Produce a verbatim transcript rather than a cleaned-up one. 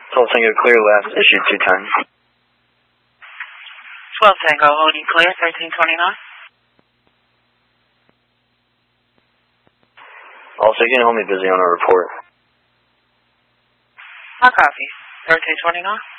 twelve Tango clear last, issued two times. twelve Tango holding clear, thirteen twenty-nine. Also, you can hold me busy on a report. I copy, thirteen twenty-nine.